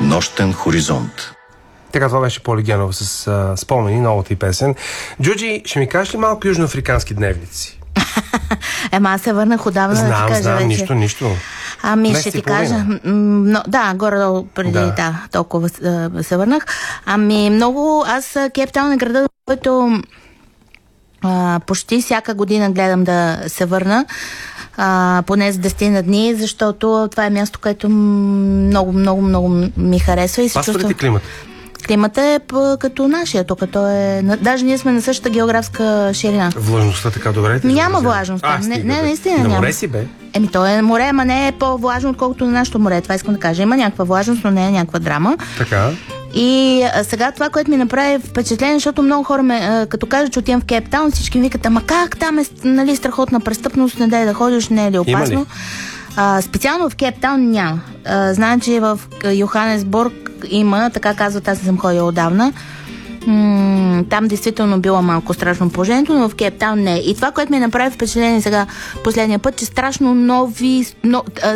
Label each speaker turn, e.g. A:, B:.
A: Нощен хоризонт.
B: Така, това беше Поли Генова с спомени, новата и песен. Джуджи, ще ми кажеш ли малко южноафрикански дневници?
C: Аз се върнах отдавна.
B: Знам, нищо.
C: Ще ти кажа. Горе-долу преди толкова се върнах. Аз Кейптаун е града, който почти всяка година гледам да се върна. Поне за 10 на дни, защото това е място, което много ми харесва и се чувствам.
B: Пасва ли ти климата?
C: Климата е като нашия, като е... Даже ние сме на същата географска ширина.
B: Влажността така добре?
C: Няма влажност. Наистина няма.
B: На море си бе?
C: То е море, ама не е по-влажно, отколкото на нашото море. Това искам да кажа. Има някаква влажност, но не е някаква драма.
B: Така.
C: И сега това, което ми направи впечатление, защото много хора като кажат, че отивам в Кейптаун, всички ми викат, ама как там е страхотна престъпност, не дай да ходиш, не е ли опасно? Специално в Кейптаун няма. Знам, че в Йоханесбург има, така казват, аз не съм ходила отдавна. Там действително било малко страшно положението, но в Кейптаун не. И това, което ми направи впечатление сега последния път, че страшно